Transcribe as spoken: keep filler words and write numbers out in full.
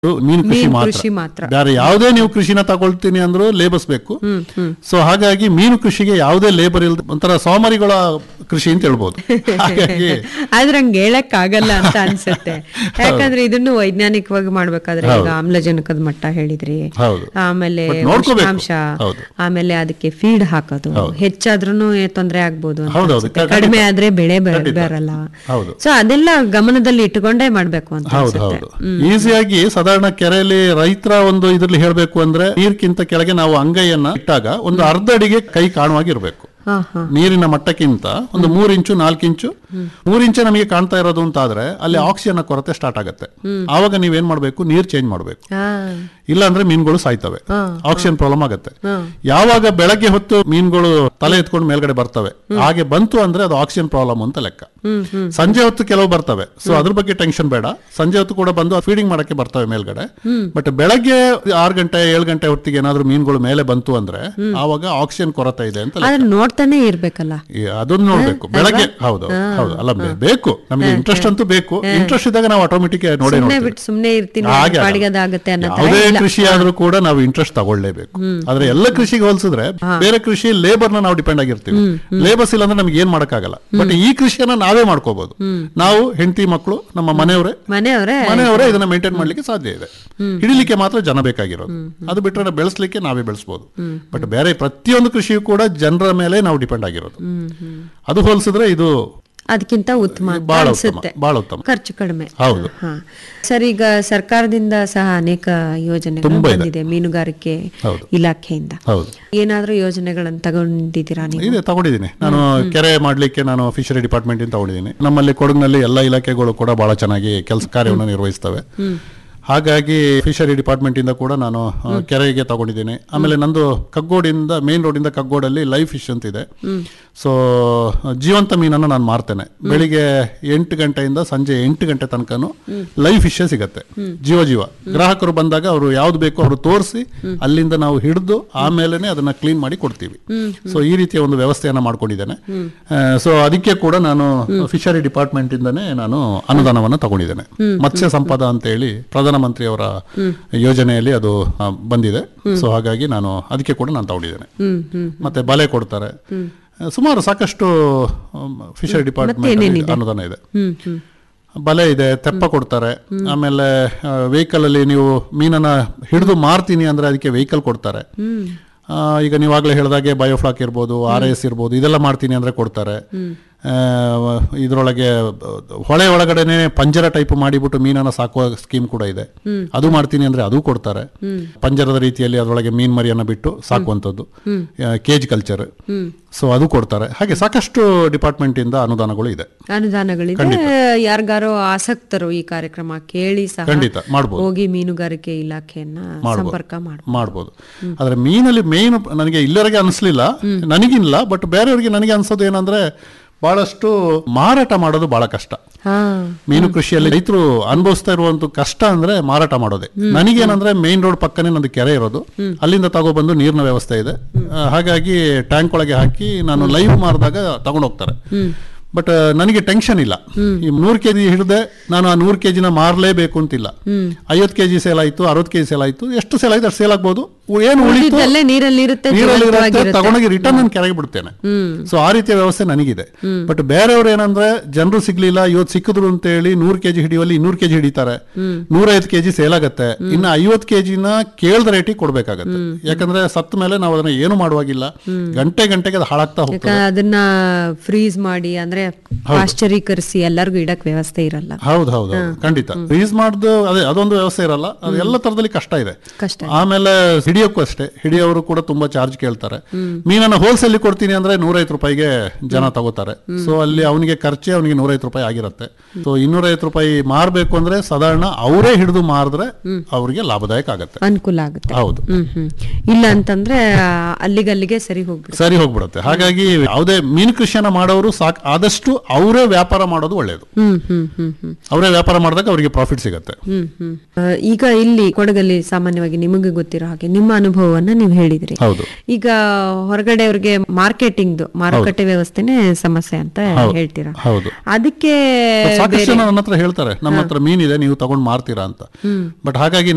ಮೀನು ಕೃಷಿ ಮಾತ್ರ, ಬೇರೆ ಯಾವುದೇ ನೀವು ಕೃಷಿನ ತಗೊಳ್ತೀನಿ ಅಂದ್ರೂ ಲೇಬರ್ಸ್ ಬೇಕು. ಸೊ ಹಾಗಾಗಿ ಮೀನು ಕೃಷಿಗೆ ಯಾವುದೇ ಲೇಬರ್ ಇಲ್ದ ಒಂಥರ ಸೋಮಾರಿಗಳ ಕೃಷಿ ಅಂತ ಹೇಳ್ಬೋದು. ಹಾಗಾಗಿ ಆದ್ರೆ ಹಂಗೆ ಹೇಳಕ್ ಆಗಲ್ಲ ಅಂತ ಅನ್ಸುತ್ತೆ. ಯಾಕಂದ್ರೆ ಇದನ್ನು ವೈಜ್ಞಾನಿಕವಾಗಿ ಮಾಡ್ಬೇಕಾದ್ರೆ ಈಗ ಆಮ್ಲಜನಕದ ಮಟ್ಟ ಹೇಳಿದ್ರಿ, ಆಮೇಲೆ ಉಷ್ಣಾಂಶ, ಆಮೇಲೆ ಅದಕ್ಕೆ ಫೀಡ್ ಹಾಕೋದು ಹೆಚ್ಚಾದ್ರೂ ತೊಂದರೆ ಆಗ್ಬೋದು, ಕಡಿಮೆ ಆದ್ರೆ ಬೆಳೆ ಬರಲ್ಲ. ಸೊ ಅದೆಲ್ಲ ಗಮನದಲ್ಲಿ ಇಟ್ಟುಕೊಂಡೇ ಮಾಡ್ಬೇಕು ಅಂತ ಅನ್ಸುತ್ತೆ. ಈಸಿಯಾಗಿ ಸಾಧಾರಣ ಕೆರೆಯಲ್ಲಿ ರೈತರ ಒಂದು ಇದ್ರಲ್ಲಿ ಹೇಳ್ಬೇಕು ಅಂದ್ರೆ ನೀರ್ಕಿಂತ ಕೆಳಗೆ ನಾವು ಅಂಗೈಯನ್ನ ಇಟ್ಟಾಗ ಒಂದು ಅರ್ಧ ಅಡಿಗೆ ಕೈ ಕಾಣುವಾಗಿರ್ಬೇಕು. ನೀರಿನ ಮಟ್ಟಕ್ಕಿಂತ ಒಂದು ಮೂರ್ ಇಂಚು ನಾಲ್ಕು ಇಂಚು ಮೂರ್ ಇಂಚು ನಮಗೆ ಕಾಣ್ತಾ ಇರೋದು ಅಂತ ಆದ್ರೆ ಅಲ್ಲಿ ಆಕ್ಸಿಜನ್ ಕೊರತೆ ಸ್ಟಾರ್ಟ್ ಆಗುತ್ತೆ. ಆವಾಗ ನೀವೇನ್ ಮಾಡ್ಬೇಕು, ನೀರ್ ಚೇಂಜ್ ಮಾಡ್ಬೇಕು, ಇಲ್ಲ ಅಂದ್ರೆ ಮೀನುಗಳು ಸಾಯ್ತವೆ, ಆಕ್ಸಿಜನ್ ಪ್ರಾಬ್ಲಮ್ ಆಗುತ್ತೆ. ಯಾವಾಗ ಬೆಳಗ್ಗೆ ಹೊತ್ತು ಮೀನುಗಳು ತಲೆ ಎತ್ಕೊಂಡು ಮೇಲ್ಗಡೆ ಬರ್ತವೆ, ಹಾಗೆ ಬಂತು ಅಂದ್ರೆ ಅದು ಆಕ್ಸಿಜನ್ ಪ್ರಾಬ್ಲಮ್ ಅಂತ ಲೆಕ್ಕ. ಸಂಜೆ ಹೊತ್ತು ಕೆಲವು ಬರ್ತವೆ, ಸೊ ಅದ್ರ ಬಗ್ಗೆ ಟೆನ್ಷನ್ ಬೇಡ. ಸಂಜೆ ಹೊತ್ತು ಕೂಡ ಬಂದು ಫೀಡಿಂಗ್ ಮಾಡಕ್ಕೆ ಬರ್ತವೆ ಮೇಲ್ಗಡೆ. ಬಟ್ ಬೆಳಗ್ಗೆ ಆರು ಗಂಟೆ ಏಳು ಗಂಟೆ ಹೊತ್ತಿಗೆ ಏನಾದ್ರು ಮೀನುಗಳು ಮೇಲೆ ಬಂತು ಅಂದ್ರೆ ಆವಾಗ ಆಕ್ಸಿಜನ್ ಕೊರತೆ ಇದೆ ಅಂತ ನೋಡ್ತಾನೆ ಇರ್ಬೇಕಲ್ಲ, ಅದನ್ನ ನೋಡ್ಬೇಕು ಬೆಳಗ್ಗೆ. ಹೌದು ಹೌದು, ಅಲ್ಲ ಬೇಕು, ನಮಗೆ ಇಂಟ್ರೆಸ್ಟ್ ಅಂತೂ ಬೇಕು. ಇಂಟ್ರೆಸ್ಟ್ ಇದ್ದಾಗ ನಾವು ಆಟೋಮೆಟಿಕ್ ನೋಡೇ ಸುಮ್ಮನೆ ಇರ್ತೀನಿ. ಯಾವುದೇ ಕೃಷಿ ಆದ್ರೂ ಕೂಡ ನಾವು ಇಂಟ್ರೆಸ್ಟ್ ತಗೊಳ್ಳೇಬೇಕು. ಆದ್ರೆ ಎಲ್ಲ ಕೃಷಿಗೆ ಹೋಲಿಸಿದ್ರೆ ಬೇರೆ ಕೃಷಿ ಲೇಬರ್ ನಾವು ಡಿಪೆಂಡ್ ಆಗಿರ್ತೀವಿ. ಲೇಬರ್ಸ್ ಇಲ್ಲ ಅಂದ್ರೆ ನಮ್ಗೆ ಏನ್ ಮಾಡಕ್ಕಾಗಲ್ಲ. ಬಟ್ ಈ ಕೃಷಿಯನ್ನ ನಾವೇ ಮಾಡ್ಕೋಬಹುದು. ನಾವು ಹೆಂಡತಿ ಮಕ್ಕಳು ನಮ್ಮ ಮನೆಯವರೇ ಮನೆಯವರೇ ಮನೆಯವರೇ ಇದನ್ನ ಮೇಂಟೈನ್ ಮಾಡ್ಲಿಕ್ಕೆ ಸಾಧ್ಯ ಇದೆ. ಹಿಡಿಲಿಕ್ಕೆ ಮಾತ್ರ ಜನ ಬೇಕಾಗಿರೋದು. ಅದು ಬಿಟ್ಟರೆ ಬೆಳೆಸಲಿಕ್ಕೆ ನಾವೇ ಬೆಳೆಸಬಹುದು. ಬಟ್ ಬೇರೆ ಪ್ರತಿಯೊಂದು ಕೃಷಿಯು ಕೂಡ ಜನರ ಮೇಲೆ ನಾವು ಡಿಪೆಂಡ್ ಆಗಿರೋದು. ಅದು ಹೋಲಿಸಿದ್ರೆ ಇದು ಅದಕ್ಕಿಂತ ಉತ್ತಮ ಅನ್ಸುತ್ತೆ, ಬಹಳ ಉತ್ತಮ, ಖರ್ಚು ಕಡಿಮೆ. ಹೌದು ಸರ್, ಈಗ ಸರ್ಕಾರದಿಂದ ಸಹ ಅನೇಕ ಯೋಜನೆಗಳು ಬಂದಿದೆ ಮೀನುಗಾರಿಕೆ ಇಲಾಖೆಯಿಂದ. ಏನಾದ್ರೂ ಯೋಜನೆಗಳನ್ನು ತಗೊಂಡಿದ್ದೀರಾ ನೀವು? ಇದೆ, ತಗೊಂಡಿದ್ದೀನಿ. ನಾನು ಕೆರೆ ಮಾಡ್ಲಿಕ್ಕೆ ನಾನು ಫಿಶರಿ ಡಿಪಾರ್ಟ್ಮೆಂಟ್ ಇಂದ ತಗೊಂಡಿದ್ದೀನಿ. ನಮ್ಮಲ್ಲಿ ಕೊಡಗಿನಲ್ಲಿ ಎಲ್ಲ ಇಲಾಖೆಗಳು ಕೂಡ ಬಹಳ ಚೆನ್ನಾಗಿ ಕೆಲಸ ಕಾರ್ಯವನ್ನು ನಿರ್ವಹಿಸ್ತವೆ. ಹಾಗಾಗಿ ಫಿಶರಿ ಡಿಪಾರ್ಟ್ಮೆಂಟ್ ಇಂದ ಕೂಡ ನಾನು ಕೆರೆಗೆ ತಗೊಂಡಿದ್ದೀನಿ. ಆಮೇಲೆ ನಂದು ಕಗ್ಗೋಡಿಂದ ಮೇನ್ ರೋಡ್ ಇಂದ ಕಗ್ಗೋಡಲ್ಲಿ ಲೈವ್ ಫಿಶ್ ಅಂತ ಇದೆ. ಸೊ ಜೀವಂತ ಮೀನನ್ನು ನಾನು ಮಾರ್ತೇನೆ. ಬೆಳಿಗ್ಗೆ ಎಂಟು ಗಂಟೆಯಿಂದ ಸಂಜೆ ಎಂಟು ಗಂಟೆ ತನಕನು ಲೈವ್ ಫಿಶ್ ಸಿಗತ್ತೆ, ಜೀವ ಜೀವ. ಗ್ರಾಹಕರು ಬಂದಾಗ ಅವರು ಯಾವ್ದು ಬೇಕೋ ಅವರು ತೋರಿಸಿ ಅಲ್ಲಿಂದ ನಾವು ಹಿಡಿದು ಆಮೇಲೆ ಅದನ್ನ ಕ್ಲೀನ್ ಮಾಡಿ ಕೊಡ್ತೀವಿ. ಸೊ ಈ ರೀತಿಯ ಒಂದು ವ್ಯವಸ್ಥೆಯನ್ನ ಮಾಡ್ಕೊಂಡಿದ್ದೇನೆ. ಸೊ ಅದಕ್ಕೆ ಕೂಡ ನಾನು ಫಿಶರಿ ಡಿಪಾರ್ಟ್ಮೆಂಟ್ ಇಂದಾನೆ ನಾನು ಅನುದಾನವನ್ನು ತಗೊಂಡಿದ್ದೇನೆ. ಮತ್ಸ್ಯ ಸಂಪದ ಅಂತ ಹೇಳಿ ಪ್ರಧಾನಮಂತ್ರಿ ಅವರ ಯೋಜನೆಯಲ್ಲಿ ಅದು ಬಂದಿದೆ. ಸೊ ಹಾಗಾಗಿ ನಾನು ಅದಕ್ಕೆ ಕೂಡ ನಾನು ತಗೊಂಡಿದ್ದೇನೆ. ಮತ್ತೆ ಬಲೆ ಕೊಡ್ತಾರೆ, ಸುಮಾರು ಸಾಕಷ್ಟು ಫಿಶರಿ ಡಿಪಾರ್ಟ್ಮೆಂಟ್ ಅನುದಾನ ಇದೆ. ಬಲೆ ಇದೆ, ತೆಪ್ಪ ಕೊಡ್ತಾರೆ. ಆಮೇಲೆ ವೆಹಿಕಲ್ ಅಲ್ಲಿ ನೀವು ಮೀನನ್ನ ಹಿಡಿದು ಮಾರ್ತೀನಿ ಅಂದ್ರೆ ಅದಕ್ಕೆ ವೆಹಿಕಲ್ ಕೊಡ್ತಾರೆ. ಈಗ ನೀವಾಗಲೇ ಹೇಳಿದಾಗೆ ಬಯೋಫ್ಲಾಕ್ ಇರ್ಬೋದು, ಆರ್ ಎಸ್ ಇರ್ಬೋದು, ಇದೆಲ್ಲ ಮಾಡ್ತೀನಿ ಅಂದ್ರೆ ಕೊಡ್ತಾರೆ. ಇದರೊಳಗೆ ಹೊಳೆ ಒಳಗಡೆನೆ ಪಂಜರ ಟೈಪ್ ಮಾಡಿಬಿಟ್ಟು ಮೀನನ್ನ ಸಾಕುವ ಸ್ಕೀಮ್ ಕೂಡ ಇದೆ. ಅದು ಮಾಡ್ತೀನಿ ಅಂದ್ರೆ ಅದು ಕೊಡ್ತಾರೆ. ಪಂಜರದ ರೀತಿಯಲ್ಲಿ ಅದರೊಳಗೆ ಮೀನ್ ಮರಿಯನ್ನ ಬಿಟ್ಟು ಸಾಕುವಂಥದ್ದು, ಕೇಜ್ ಕಲ್ಚರ್, ಸೊ ಅದು ಕೊಡ್ತಾರೆ. ಹಾಗೆ ಸಾಕಷ್ಟು ಡಿಪಾರ್ಟ್ಮೆಂಟ್ ಇಂದ ಅನುದಾನಗಳು ಇದೆ. ಅನುದಾನಗಳಿದೆ. ಯಾರಿಗಾರೋ ಆಸಕ್ತರು ಈ ಕಾರ್ಯಕ್ರಮ ಕೇಳಿ ಸಹ ಖಂಡಿತ ಮಾಡಬಹುದು, ಹೋಗಿ ಮೀನುಗಾರಿಕೆ ಇಲಾಖೆಯನ್ನ ಸಂಪರ್ಕ ಮಾಡಬಹುದು. ಆದ್ರೆ ಮೀನಲ್ಲಿ ಮೇನ್ ನನಗೆ ಇಲ್ಲವರೆಗೆ ಅನಿಸ್ಲಿಲ್ಲ, ನನಗಿಲ್ಲ, ಬಟ್ ಬೇರೆಯವರಿಗೆ ನನಗೆ ಅನ್ಸೋದು ಏನಂದ್ರೆ ಬಹಳಷ್ಟು ಮಾರಾಟ ಮಾಡೋದು ಬಹಳ ಕಷ್ಟ. ಮೀನು ಕೃಷಿಯಲ್ಲಿ ರೈತರು ಅನುಭವಿಸ್ತಾ ಇರುವಂತ ಕಷ್ಟ ಅಂದ್ರೆ ಮಾರಾಟ ಮಾಡೋದೆ. ನನಗೇನಂದ್ರೆ ಮೇನ್ ರೋಡ್ ಪಕ್ಕನೇ ನಂದು ಕೆರೆ ಇರೋದು, ಅಲ್ಲಿಂದ ತಗೊಬಂದು ನೀರಿನ ವ್ಯವಸ್ಥೆ ಇದೆ. ಹಾಗಾಗಿ ಟ್ಯಾಂಕ್ ಒಳಗೆ ಹಾಕಿ ನಾನು ಲೈವ್ ಮಾರಿದಾಗ ತಗೊಂಡು ಹೋಗ್ತಾರೆ. ಬಟ್ ನನಗೆ ಟೆನ್ಷನ್ ಇಲ್ಲ. ಈ ನೂರು ಕೆಜಿ ಹಿಡಿದೆ ನಾನು ಆ ನೂರು ಕೆಜಿನ ಮಾರಲೇಬೇಕು ಅಂತಿಲ್ಲ. ಐವತ್ತು ಕೆಜಿ ಸೇಲ್ ಆಯ್ತು, ಅರವತ್ತು ಕೆಜಿ ಸೇಲ್ ಆಯ್ತು, ಎಷ್ಟು ಸೇಲ್ ಆಯ್ತು ಅಷ್ಟು ಸೇಲ್ ಆಗ್ಬೋದು. ಏನು ಉಳಿತು ನೀರಲ್ಲಿ ತಗೊಂಡೋಗಿ ರಿಟರ್ನ್ ನಾನು ಕೆರೆಗೆ ಬಿಡ್ತೇನೆ. ಸೊ ಆ ರೀತಿಯ ವ್ಯವಸ್ಥೆ ನನಗಿದೆ. ಬಟ್ ಬೇರೆಯವ್ರು ಏನಂದ್ರೆ ಜನರು ಸಿಗ್ಲಿಲ್ಲ, ಇವತ್ತು ಸಿಕ್ಕಿದ್ರು ಅಂತ ಹೇಳಿ ನೂರು ಕೆಜಿ ಹಿಡಿಯುವಲ್ಲಿ ಇನ್ನೂರು ಕೆಜಿ ಹಿಡಿತಾರೆ, ನೂರೈವತ್ತು ಕೆಜಿ ಸೇಲ್ ಆಗತ್ತೆ. ಇನ್ನು ಐವತ್ತು ಕೆಜಿನ ಕೇಳ್ದ ರೇಟಿಗೆ ಕೊಡ್ಬೇಕಾಗತ್ತೆ. ಯಾಕಂದ್ರೆ ಸತ್ತ ಮೇಲೆ ನಾವು ಅದನ್ನ ಏನು ಮಾಡುವಾಗಿಲ್ಲ, ಗಂಟೆ ಗಂಟೆಗೆ ಅದು ಹಾಳಾಗ್ತಾ ಹೋಗ್ತದೆ. ಅದನ್ನ ಫ್ರೀಸ್ ಮಾಡಿ ಅಂದ್ರೆ ಪಾಶ್ಚರೀಕರಿಸಿ ಎಲ್ಲರಿಗೂ ಇಡಕ್ ವ್ಯವಸ್ಥೆ ಇರಲ್ಲ. ಹೌದು ಹೌದು, ಖಂಡಿತ ಫ್ರೀಸ್ ಮಾಡ್ದು ಅದೇ ಅದೊಂದು ವ್ಯವಸ್ಥೆ ಇರಲ್ಲ. ಅದು ಎಲ್ಲ ತರದಲ್ಲಿ ಕಷ್ಟ ಇದೆ. ಆಮೇಲೆ ಹಿಡಿಯೋಕ್ಕೂ ಅಷ್ಟೇ, ಹಿಡಿಯೋರು ಕೂಡ ತುಂಬಾ ಚಾರ್ಜ್ ಕೇಳ್ತಾರೆ. ಮೀನನ್ನ ಹೋಲ್ಸೇಲ್ ಕೊಡ್ತೀನಿ ಅಂದ್ರೆ ನೂರೈವತ್ತು ರೂಪಾಯಿಗೆ ಜನ ತಗೋತಾರೆ. ಸೊ ಅಲ್ಲಿ ಅವನಿಗೆ ಖರ್ಚೆ ಅವನಿಗೆ ನೂರೈವತ್ತು ರೂಪಾಯಿ ಆಗಿರುತ್ತೆ. ಸೊ ಇನ್ನೂರೈವತ್ತು ರೂಪಾಯಿ ಮಾರ್ಬೇಕು ಅಂದ್ರೆ ಸಾಧಾರಣ ಅವರೇ ಹಿಡಿದು ಮಾರಿದ್ರೆ ಅವ್ರಿಗೆ ಲಾಭದಾಯಕ ಆಗುತ್ತೆ, ಅನುಕೂಲ ಆಗುತ್ತೆ. ಹೌದು, ಇಲ್ಲ ಅಂತಂದ್ರೆ ಅಲ್ಲಿಗಲ್ಲಿಗೆ ಸರಿ ಹೋಗ್ಬಿಡುತ್ತೆ ಸರಿ ಹೋಗ್ಬಿಡುತ್ತೆ. ಹಾಗಾಗಿ ಯಾವುದೇ ಮೀನು ಕೃಷಿಯನ್ನ ಮಾಡೋರು ಸಾಕು ಆದಷ್ಟು ಅವರೇ ವ್ಯಾಪಾರ ಮಾಡೋದು ಒಳ್ಳೆಯದು. ಅವರೇ ವ್ಯಾಪಾರ ಮಾಡಿದಾಗ ಅವರಿಗೆ ಪ್ರಾಫಿಟ್ ಸಿಗುತ್ತೆ. ಈಗ ಇಲ್ಲಿ ಕೊಡಗಲ್ಲಿ ಸಾಮಾನ್ಯವಾಗಿ ನಿಮಗೆ ಗೊತ್ತಿರೋ ಹಾಗೆ ನಿಮ್ಮ ಅನುಭವವನ್ನ ನೀವು ಹೇಳಿದ್ರಿ. ಈಗ ಹೊರಗಡೆ ಅವ್ರಿಗೆ ಮಾರ್ಕೆಟಿಂಗ್ ಮಾರುಕಟ್ಟೆ ವ್ಯವಸ್ಥೆನೆ ಸಮಸ್ಯೆ ಅಂತ ಹೇಳ್ತೀರಾ. ಅದಕ್ಕೆ ಸಾಕಷ್ಟು ನನ್ನ ಹತ್ರ ಹೇಳ್ತಾರೆ, ನಮ್ಮ ಹತ್ರ ಮೀನಿದೆ ನೀವು ತಗೊಂಡ್ ಮಾರ್ತೀರಾ ಅಂತ. ಬಟ್ ಹಾಗಾಗಿ